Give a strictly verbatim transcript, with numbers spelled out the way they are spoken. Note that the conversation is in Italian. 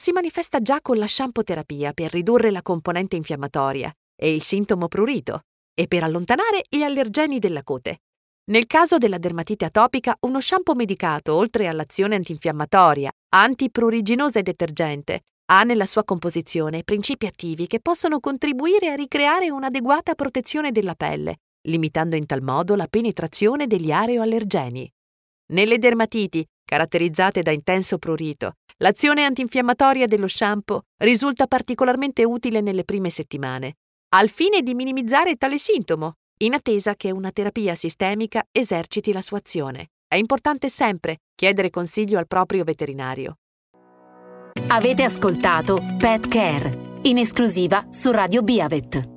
si manifesta già con la shampoterapia per ridurre la componente infiammatoria e il sintomo prurito e per allontanare gli allergeni della cute. Nel caso della dermatite atopica, uno shampoo medicato, oltre all'azione antinfiammatoria, antipruriginosa e detergente, ha nella sua composizione principi attivi che possono contribuire a ricreare un'adeguata protezione della pelle, limitando in tal modo la penetrazione degli areoallergeni. Nelle dermatiti, caratterizzate da intenso prurito, l'azione antinfiammatoria dello shampoo risulta particolarmente utile nelle prime settimane, al fine di minimizzare tale sintomo, in attesa che una terapia sistemica eserciti la sua azione. È importante sempre chiedere consiglio al proprio veterinario. Avete ascoltato Pet Care, in esclusiva su Radio Beavet.